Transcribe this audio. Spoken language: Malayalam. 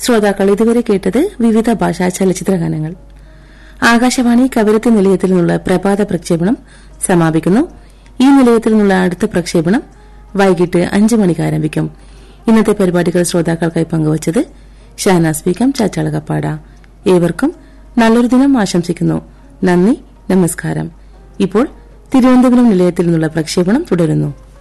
ശ്രോതാക്കൾ ഇതുവരെ കേട്ടത് വിവിധ ഭാഷാ ചലച്ചിത്ര ഗാനങ്ങൾ. ആകാശവാണി കവരത്തി നിലയത്തിൽ നിന്നുള്ള പ്രഭാത പ്രക്ഷേപണം സമാപിക്കുന്നു. ഈ നിലയത്തിൽ നിന്നുള്ള അടുത്ത പ്രക്ഷേപണം വൈകിട്ട് 5 മണിക്ക് ആരംഭിക്കും. ഇന്നത്തെ പരിപാടികൾ ശ്രോതാക്കൾക്കായി പങ്കുവച്ചത് ഷഹനാസ് ബീഗം ചാച്ചാളകപ്പാട. ഏവർക്കും നല്ലൊരു ദിനം ആശംസിക്കുന്നു. നന്ദി, നമസ്കാരം. ഇപ്പോൾ തിരുവനന്തപുരം നിലയത്തിൽ നിന്നുള്ള പ്രക്ഷേപണം തുടരുന്നു.